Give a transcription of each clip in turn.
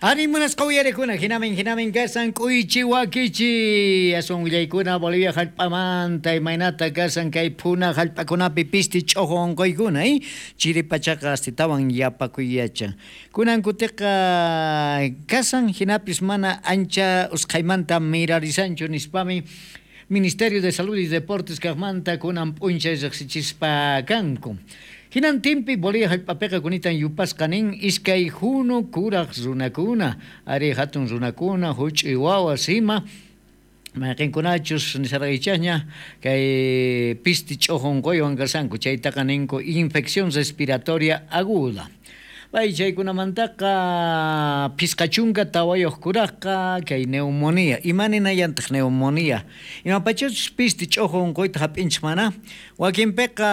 Animunas kawiyarekuna, hinamin kasan kuichi wakichi. Asun willaykuna Bolivia hallp'amanta imaynata kasan kay puna hallp'akunapi pisti ch'uqun qoykuna, chiripachaqa astitawan yapakuyachan. Kunan kutiqa kasan hinapis mana ancha usqaymanta mirarisanchu nispami Ministerio de Salud y Deportes kaqmanta kunan p'uncha riqsichispa kanku. Hinantinpi Bolivia hallp'apiqa kunitan yupasqanin iskay hunu kuraq runakuna, ari hatun runakuna, huch'uy wawa sima, mayqinkunachus nisarqaychasña kay pisti ch'uqun qoywan kasanku, chaytaqa ninku infección respiratoria aguda. Bay chaykunamantaqa pisqachunka tawayuq kuraqqa kay neumonía, imaninallantaq neumonía. Imapachus pisti ch'uqun qoyta hap'inchik mana, wakinpiqa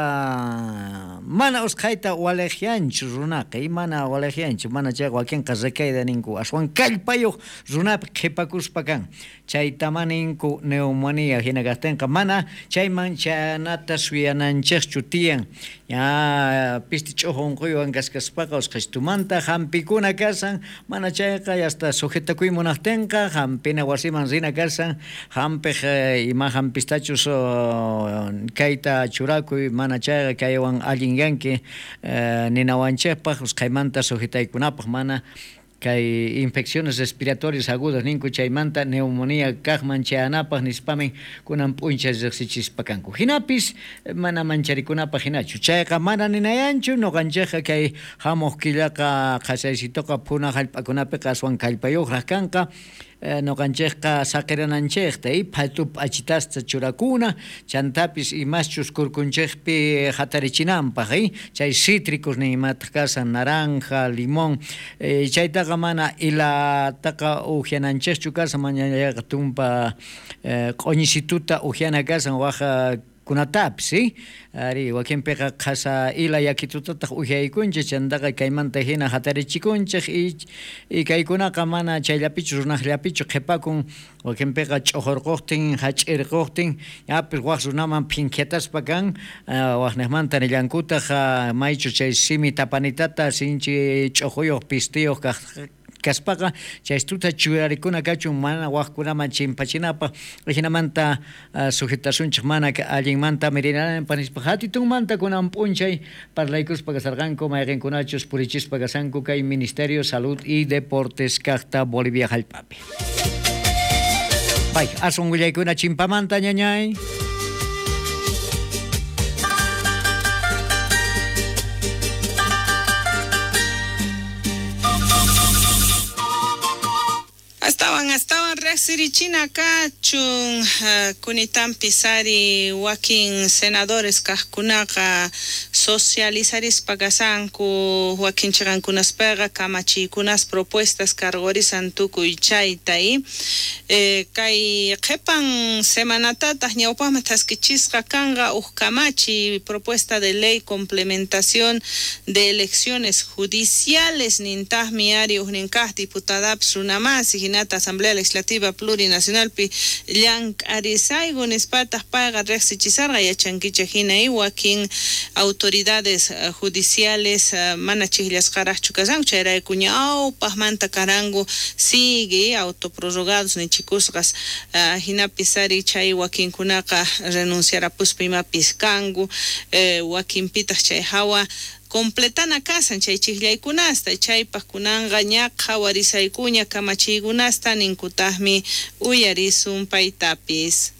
mana usqhayta walejianchu runaqa, mana walejianchu, mana chay wakinqa recaída ninku, aswan kallpayuq runapi qhipakuspa kan. Chaytama ninku neumonía hina kaqtinqa mana chayman chanata suyananchikchu tiyan. Ya pisti ch'uqun qoywan kaskaspaqa usqhishtumanta hampikuna kasan, mana chayqa hasta sujetakuymunaqtinqa hampina wasiman rina kasan, hampiq ima hampistachus kayta churakuy mana chayqa kaywan allinyanki ninawanchikpaq usqaymanta sujetaykunapaq mana kay infecciones respiratorias agudas ninku chaymanta neumonía kaqman chayanapaq nispami kunan p'uncha riqsichispa kanku. Hinapis mana mancharikunapaq hinachu. Chayqa mana ninayanchu nuqanchikqa kay hamuq killaqa qasaysituqa puna hallp'akunapiqa aswan kallpayuqraq kanqa. Nuqanchikqa saqirananchikta phaltu p'achitasta churakuna chantapis imachus kurkunchikpi hatarichinanpaq chay cítricos nimataq kasan naranja, limón chaytaqa mana ilataqa ujiananchikchu kasan mañallaqa tumpa q'uñisituta ujiana kasan waja kunatapis ari wakinpiqa qasa ila yakitutataq ujiaykunchik chantaqa kaymanta hina hatarichikunchik y kaykunaqa mana chayllapichu runaqllapichu qhipakun wakinpiqa ch'uqurquqtin hach'irquqtin yapis waq runaman phinqyataspa kan waqniqmanta nillankutaq maychu chay simi tapanitata sinchi ch'uquyuq pistiyuq kaspaqa chaystuta churarikuna kachun mana waqkunaman chimpachinapaq hinamanta sujetasunchik mana allinmanta mirinananpaq nispa hatitunmanta kunan p'unchay parlaykuspa kasarqanku mayqinkunachus purichispa kasanku kay Ministerio Salud y Deportes kaqta Bolivia hallp'api. Bay, asun willaykuna chimpamanta ñañay. Estaban reacirichina kachun kunitan pisari wakin senadores kajkunaqa socializaris pagasanku wakin chigankunaspega kamachikunas propuestas cargorizan tukuy chaytay kay qepan semanatataq ñawpaqman taskichisqa kanga kamachi propuesta de ley complementación de elecciones judiciales nintaqmi ari ninkaj diputadapas runamasi hinata Asamblea Legislativa Plurinacional pi llank arisaygu nispataq payqa reqsichisarqa yachankichik hinay wakin autoridades judiciales mana chikllashqaraqchu kasanku chayrayku ñawpaqmanta karangu sigue autoprorrogados nichikusqas hinapis ari chay wakinkunaqa renunciarapuspa imapis kangu wakinpitaq chay hawa completana kasan chay chiklaykunasta chaypaq kunanqa ñaqa warisaykuña kamachiykunasta ninkutaqmi uyarisun paytapis.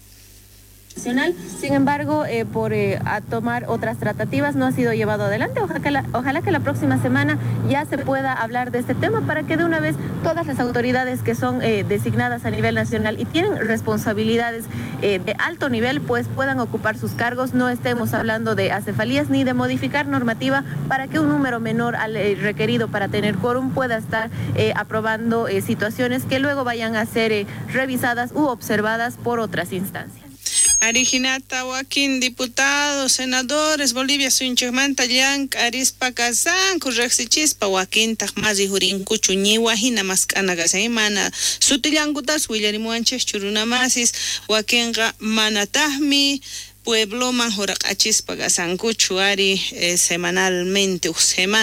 Sin embargo, por tomar otras tratativas no ha sido llevado adelante. Ojalá que la próxima semana ya se pueda hablar de este tema para que de una vez todas las autoridades que son designadas a nivel nacional y tienen responsabilidades de alto nivel pues puedan ocupar sus cargos. No estemos hablando de acefalías ni de modificar normativa para que un número menor al requerido para tener quórum pueda estar aprobando situaciones que luego vayan a ser revisadas u observadas por otras instancias. Ariginata wakin diputados, senadores, Bolivia sunchikmanta llank arispa kasanku reqsichispa wakintaq masi hurinkuchu ñiwa hina mask'ana kasan mana sutillankutas willarimuwanchik churunamasis wakinqa manataqmi puebloman huraq'achispa kasankuchu ari semanalmente semana